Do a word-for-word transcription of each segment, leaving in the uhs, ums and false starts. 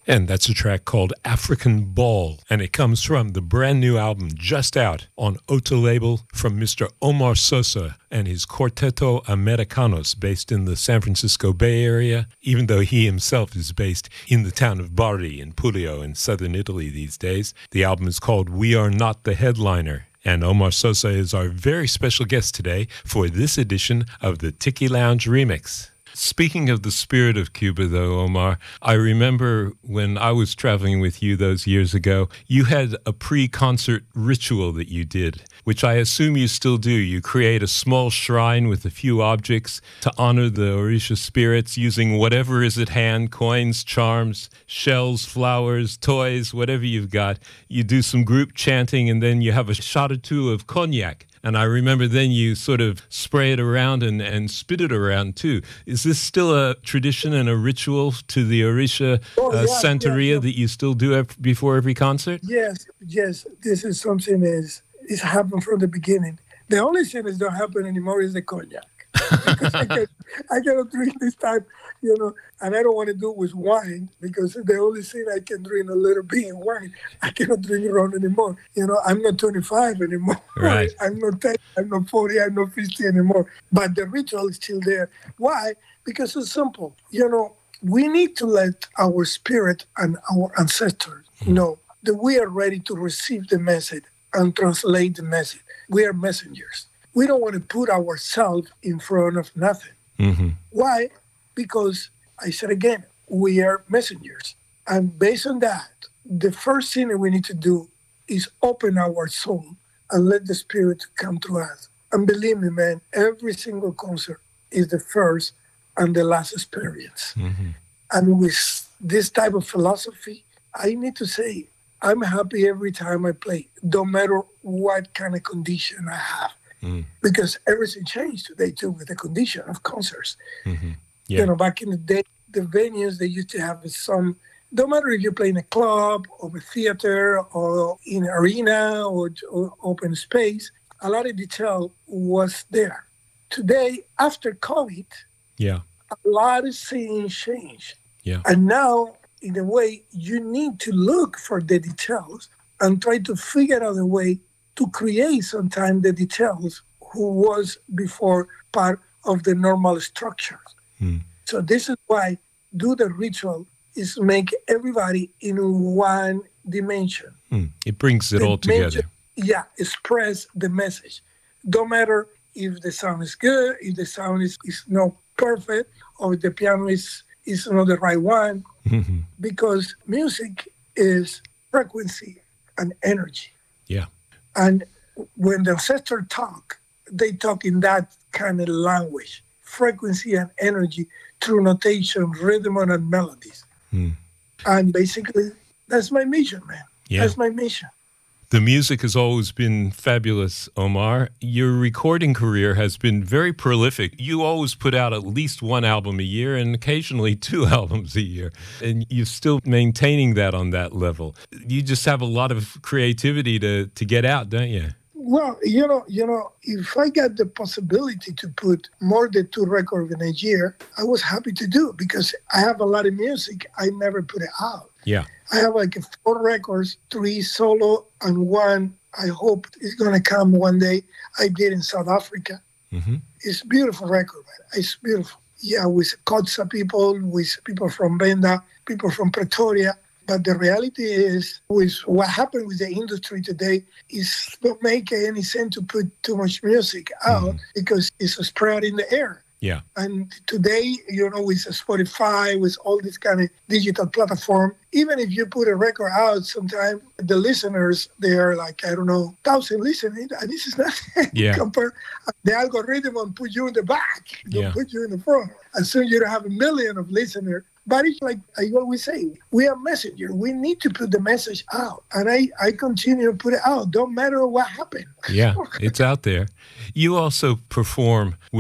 And that's a track called African Ball, and it comes from the brand new album just out on Ota label from Mister Omar Sosa and his Quarteto Americanos, based in the San Francisco Bay Area, even though he himself is based in the town of Bari in Puglia in southern Italy these days. The album is called We Are Not the Headliner, and Omar Sosa is our very special guest today for this edition of the Tiki Lounge Remix. Speaking of the spirit of Cuba, though, Omar, I remember when I was traveling with you those years ago, you had a pre-concert ritual that you did, which I assume you still do. You create a small shrine with a few objects to honor the Orisha spirits using whatever is at hand, coins, charms, shells, flowers, toys, whatever you've got. You do some group chanting, and then you have a shot or two of cognac. And I remember then you sort of spray it around and, and spit it around too. Is this still a tradition and a ritual to the Orisha oh, uh, yeah, Santeria yeah, yeah. that you still do ev- before every concert? Yes, yes. This is something is it's happened from the beginning. The only thing that don't happen anymore is the cognac. Because I, can, I cannot drink this type, you know, and I don't want to do it with wine because the only thing I can drink a little bit in wine, I cannot drink rum anymore. You know, I'm not twenty-five anymore. Right. I'm not ten, I'm not forty, I'm not fifty anymore. But the ritual is still there. Why? Because it's simple. You know, we need to let our spirit and our ancestors know that we are ready to receive the message and translate the message. We are messengers. We don't want to put ourselves in front of nothing. Mm-hmm. Why? Because, I said again, we are messengers. And based on that, the first thing that we need to do is open our soul and let the Spirit come to us. And believe me, man, every single concert is the first and the last experience. Mm-hmm. And with this type of philosophy, I need to say, I'm happy every time I play, no matter what kind of condition I have. Mm. Because everything changed today, too, with the condition of concerts. Mm-hmm. Yeah. You know, back in the day, the venues, they used to have some, no matter if you play in a club or a theater or in an arena or, or open space, a lot of detail was there. Today, after COVID, yeah, a lot of things changed. Yeah. And now, in a way, you need to look for the details and try to figure out a way to create sometimes the details who was before part of the normal structure. Hmm. So this is why do the ritual is make everybody in one dimension. Hmm. It brings it the all together. Yeah, express the message. Don't matter if the sound is good, if the sound is, is not perfect, or if the piano is, is not the right one, mm-hmm. because music is frequency and energy. Yeah. And when the ancestors talk, they talk in that kind of language, frequency and energy through notation, rhythm, and melodies. Mm. And basically, that's my mission, man. Yeah. That's my mission. The music has always been fabulous, Omar. Your recording career has been very prolific. You always put out at least one album a year and occasionally two albums a year. And you're still maintaining that on that level. You just have a lot of creativity to, to get out, don't you? Well, you know, you know, if I got the possibility to put more than two records in a year, I was happy to do it because I have a lot of music. I never put it out. Yeah. I have like four records, three solo, and one I hope is going to come one day. I did in South Africa. Mm-hmm. It's a beautiful record, man. It's beautiful. Yeah, with Xhosa people, with people from Benda, people from Pretoria. But the reality is, with what happened with the industry today, is not make any sense to put too much music out mm-hmm. because it's spread in the air. Yeah. And today, you know, with Spotify, with all this kind of digital platform, even if you put a record out, sometimes the listeners, they are like, I don't know, thousand listening, and this is nothing. Yeah. Compare the algorithm and put you in the back, don't yeah. put you in the front. And soon you don't have a million of listeners. But it's like I always say, we are messengers. We need to put the message out. And I, I continue to put it out. Don't matter what happened. Yeah, it's out there. You also perform with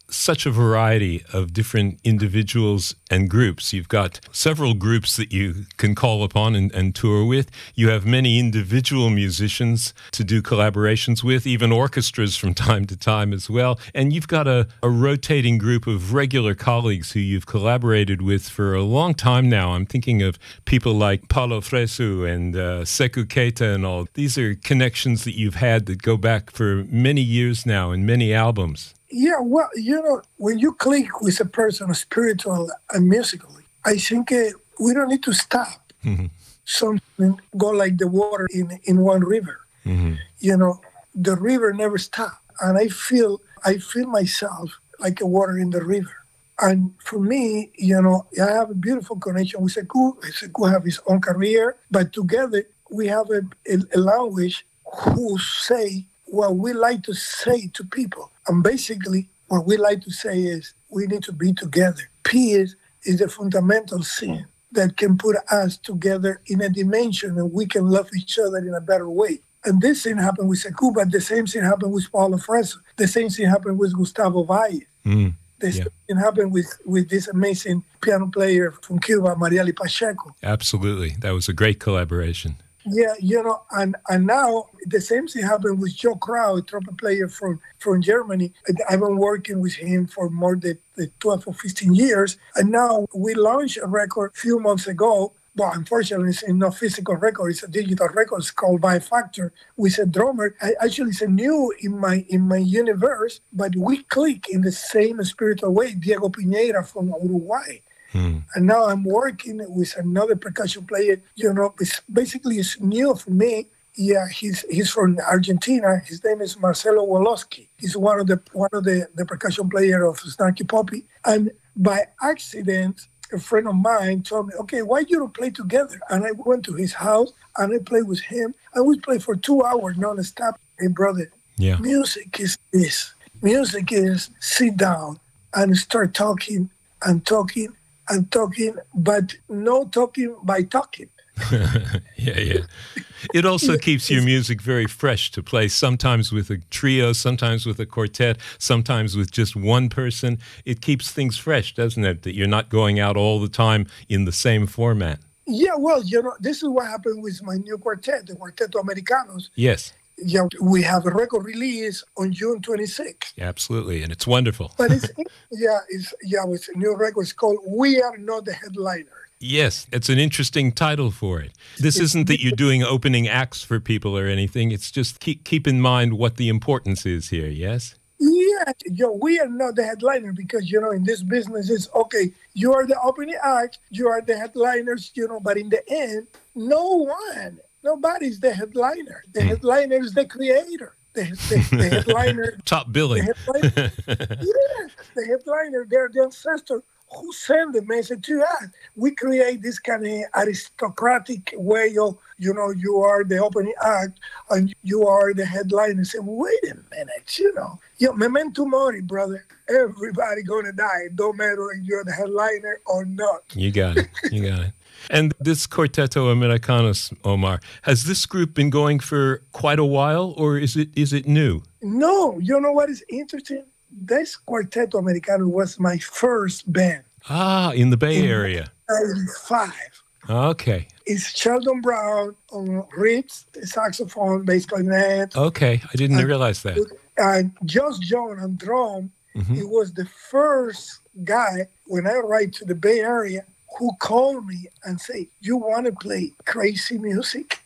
such a variety of different individuals and groups. You've got several groups that you can call upon and, and tour with. You have many individual musicians to do collaborations with, even orchestras from time to time as well. And you've got a, a rotating group of regular colleagues who you've collaborated with for a long time now. I'm thinking of people like Paulo Fresu and uh, Sekou Keita and all. These are connections that you've had that go back for many years now and many albums. Yeah, well, you know, when you click with a person spiritual and musically, I think uh, we don't need to stop. Mm-hmm. Something go like the water in, in one river. Mm-hmm. You know, the river never stops. And I feel I feel myself like a water in the river. And for me, you know, I have a beautiful connection with Sekou. Sekou have his own career, but together we have a, a, a language who say what we like to say to people. And basically, what we like to say is we need to be together. Peace is the fundamental sin that can put us together in a dimension and we can love each other in a better way. And this thing happened with Sekou, but the same thing happened with Paulo Fresu. The same thing happened with Gustavo Valle. Mm, the same yeah. thing happened with, with this amazing piano player from Cuba, Marieli Pacheco. Absolutely. That was a great collaboration. Yeah, you know, and, and now the same thing happened with Joe Crow, a trumpet player from, from Germany. I've been working with him for more than twelve or fifteen years. And now we launched a record a few months ago. Well, unfortunately, it's not physical record. It's a digital record. It's called By Factor with a drummer. I, actually, it's a new in my in my universe, but we click in the same spiritual way. Diego Piñera from Uruguay. Hmm. And now I'm working with another percussion player. You know, it's basically it's new for me. Yeah, he's he's from Argentina. His name is Marcelo Woloski. He's one of the one of the, the percussion player of Snarky Puppy. And by accident, a friend of mine told me, "Okay, why you don't play together?" And I went to his house and I played with him. And we played for two hours nonstop. Hey, brother, yeah. Music is this. Music is sit down and start talking and talking. And talking, but no talking by talking. yeah, yeah. It also keeps your music very fresh to play, sometimes with a trio, sometimes with a quartet, sometimes with just one person. It keeps things fresh, doesn't it? That you're not going out all the time in the same format. Yeah, well, you know, this is what happened with my new quartet, the Quarteto Americanos. Yes. Yeah, we have a record release on June twenty-sixth. Yeah, absolutely, and it's wonderful. But it's yeah, it's yeah, it's a new record. It's called "We Are Not the Headliner." Yes, it's an interesting title for it. This isn't that you're doing opening acts for people or anything. It's just keep keep in mind what the importance is here. Yes. Yeah, yo, we are not the headliner because you know in this business it's okay. You are the opening act. You are the headliners. You know, but in the end, no one. Nobody's the headliner. The mm. headliner is the creator. The, the, the headliner... Top billing. The headliner, yes, the headliner, they're the ancestor who send the message to us. We create this kind of aristocratic way of, you know, you are the opening act and you are the headliner. Say, wait a minute, you know. Yo, memento mori, brother. Everybody gonna die. Don't matter if you're the headliner or not. You got it. You got it. And this Quarteto Americanos, Omar, has this group been going for quite a while, or is it is it new? No, you know what is interesting? This Quarteto Americano was my first band. Ah, in the Bay in Area. ninety-five. Okay. It's Sheldon Brown on reeds, saxophone, bass clarinet. Okay, I didn't and, realize that. And Josh John on drum. Mm-hmm. He was the first guy when I arrived to the Bay Area who called me and say, "You want to play crazy music?"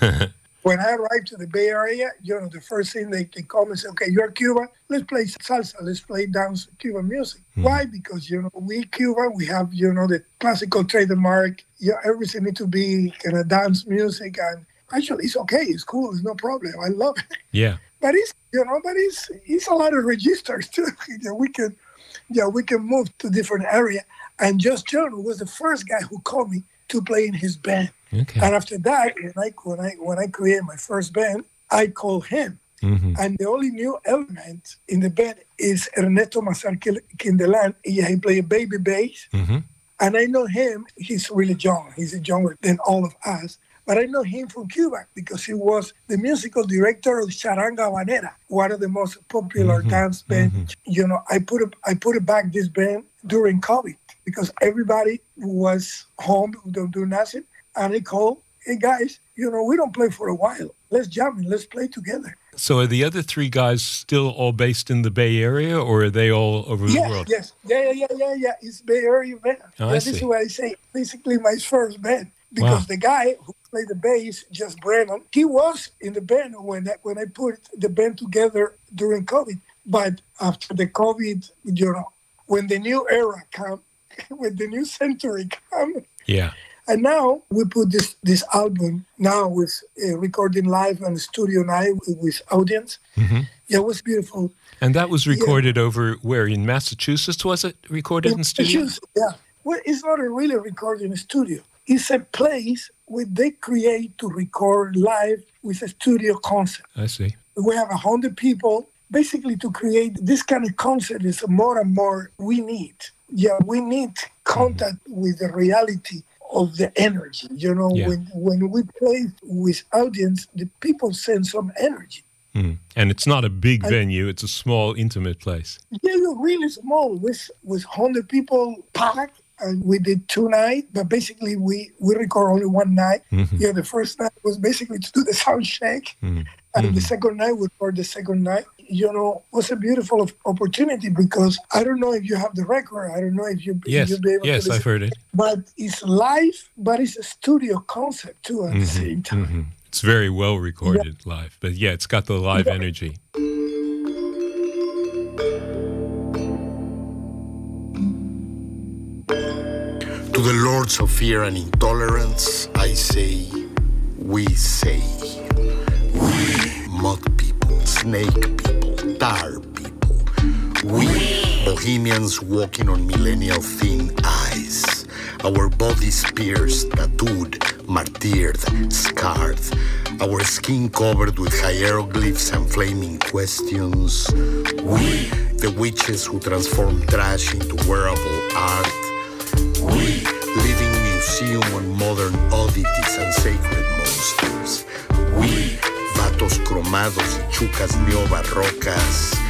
When I arrived to the Bay Area, you know, the first thing they, they call me and say, "Okay, you're Cuban, let's play salsa, let's play dance Cuban music." Mm. Why? Because, you know, we Cuban, we have, you know, the classical trademark. Yeah, everything need to be kind of dance music. And actually, it's okay, it's cool, it's no problem. I love it. Yeah. But it's, you know, but it's, it's a lot of registers too. Yeah, we can, yeah, we can move to different area. And Josh John was the first guy who called me to play in his band. Okay. And after that, when I when I when I created my first band, I called him. Mm-hmm. And the only new element in the band is Ernesto Mazar Quindelan. He, he played baby bass. Mm-hmm. And I know him, he's really young. He's younger than all of us. but I know him from Cuba because he was the musical director of Charanga Habanera, one of the most popular mm-hmm. dance bands. Mm-hmm. You know, I put it, I put it back this band during COVID because everybody was home, don't do nothing, and I called, hey guys, you know, we don't play for a while. Let's jam and let's play together. So are the other three guys still all based in the Bay Area, or are they all over yes, the world? Yes, yeah, yeah, yeah, yeah. It's Bay Area band. Oh, yeah, I this see. is what I say. Basically, my first band. Because wow. the guy who played the bass, just Brennan, he was in the band when I, when I put the band together during COVID. But after the COVID, you know, when the new era come, when the new century come, yeah. And now we put this this album now with uh, recording live and studio night with, with audience. Mm-hmm. Yeah, it was beautiful. And that was recorded yeah. over where, in Massachusetts? Was it recorded in, in studio? Yeah. Well, it's not a really recording studio. It's a place where they create to record live with a studio concept. I see. We have a hundred people. Basically, to create this kind of concept is more and more we need. Yeah, we need contact mm-hmm. with the reality of the energy. You know, yeah. when when we play with audience, the people send some energy. Mm. And it's not a big and, venue; it's a small, intimate place. Yeah, really small with with hundred people packed. And we did two nights, but basically we, we record only one night. Mm-hmm. Yeah, the first night was basically to do the sound check. Mm-hmm. And mm-hmm. the second night, we record the second night. You know, it was a beautiful opportunity because I don't know if you have the record. I don't know if you, yes. you'll be able yes, to I've heard it. But it's live, but it's a studio concept too at mm-hmm. the same time. Mm-hmm. It's very well recorded yeah. live. But yeah, it's got the live yeah. energy. To the lords of fear and intolerance, I say, we say. We, mud people, snake people, tar people. We, bohemians walking on millennial thin ice. Our bodies pierced, tattooed, martyred, scarred. Our skin covered with hieroglyphs and flaming questions. We, the witches who transform trash into wearable art. We, living museum on modern oddities and sacred monsters. We, vatos cromados y chucas neobarrocas.